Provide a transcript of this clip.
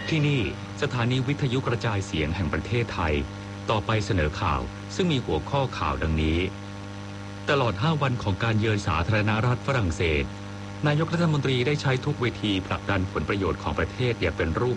ที่นี่สถานีวิทยุกระจายเสียงแห่งประเทศไทยต่อไปเสนอข่าวซึ่งมีหัวข้อข่าวดังนี้ตลอด5วันของการเยือนสาธารณรัฐฝรั่งเศสนายกรัฐมนตรีได้ใช้ทุกเวทีผลักดันผลประโยชน์ของประเทศอย่างเป็นรูป